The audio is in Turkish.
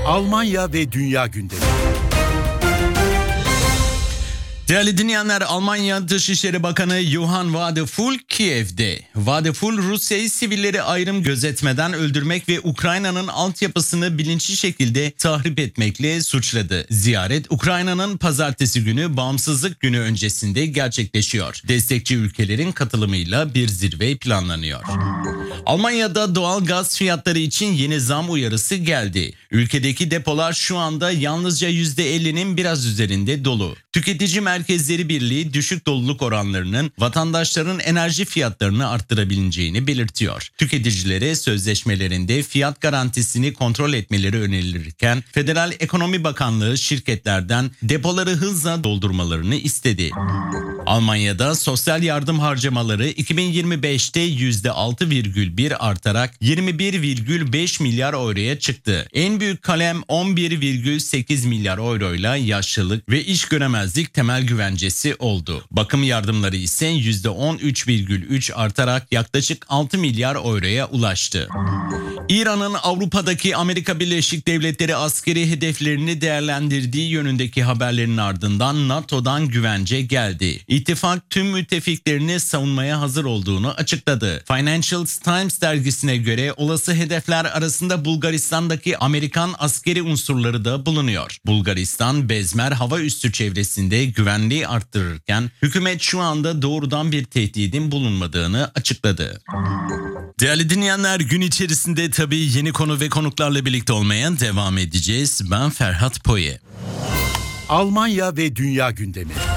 Almanya ve dünya gündemi. Değerli dinleyenler, Almanya Dışişleri Bakanı Johann Wadephul Kiev'de. Wadephul, Rusya'yı sivilleri ayrım gözetmeden öldürmek ve Ukrayna'nın altyapısını bilinçli şekilde tahrip etmekle suçladı. Ziyaret, Ukrayna'nın pazartesi günü bağımsızlık günü öncesinde gerçekleşiyor. Destekçi ülkelerin katılımıyla bir zirve planlanıyor. Almanya'da doğal gaz fiyatları için yeni zam uyarısı geldi. Ülkedeki depolar şu anda yalnızca %50'nin biraz üzerinde dolu. Tüketici Merkezleri Birliği düşük doluluk oranlarının vatandaşların enerji fiyatlarını arttırabileceğini belirtiyor. Tüketicilere sözleşmelerinde fiyat garantisini kontrol etmeleri önerilirken Federal Ekonomi Bakanlığı şirketlerden depoları hızla doldurmalarını istedi. Almanya'da sosyal yardım harcamaları 2025'te %6,1 artarak 21,5 milyar euroya çıktı. En büyük kalem 11,8 milyar euroyla yaşlılık ve iş göremezlik temel güvencesi oldu. Bakım yardımları ise %13,3 artarak yaklaşık 6 milyar euroya ulaştı. İran'ın Avrupa'daki Amerika Birleşik Devletleri askeri hedeflerini değerlendirdiği yönündeki haberlerin ardından NATO'dan güvence geldi. İttifak tüm müttefiklerini savunmaya hazır olduğunu açıkladı. Financial Times dergisine göre olası hedefler arasında Bulgaristan'daki Amerikan askeri unsurları da bulunuyor. Bulgaristan, Bezmer hava üssü çevresinde güvenliği arttırırken hükümet şu anda doğrudan bir tehdidin bulunmadığını açıkladı. Değerli dinleyenler, gün içerisinde tabii yeni konu ve konuklarla birlikte olmaya devam edeceğiz. Ben Ferhat Poye. Almanya ve dünya gündemi.